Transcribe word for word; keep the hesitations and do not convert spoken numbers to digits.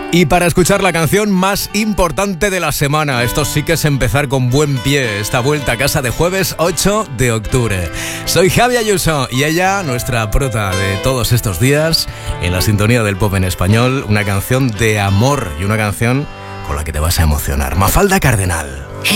Y para escuchar la canción más importante de la semana, esto sí que es empezar con buen pie, esta vuelta a casa de jueves ocho de octubre. Soy Javi Ayuso y ella, nuestra prota de todos estos días, en la sintonía del pop en español, una canción de amor y una canción con la que te vas a emocionar. Mafalda Cardenal.